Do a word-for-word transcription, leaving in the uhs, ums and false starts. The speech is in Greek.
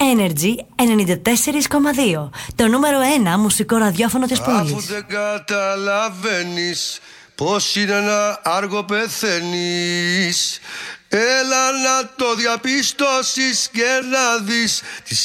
Energy ενενήντα τέσσερα κόμμα δύο. Το νούμερο ένα μουσικό ραδιόφωνο της πόλης. Αφού δεν καταλαβαίνεις πως είναι ένα άργο πεθαίνεις, έλα να το διαπιστώσεις και να δεις τις